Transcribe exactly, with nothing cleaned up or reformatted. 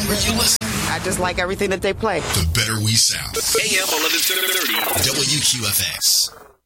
Wherever you listen, I just like everything that they play. the better we sound. A M eleven thirty W Q F X.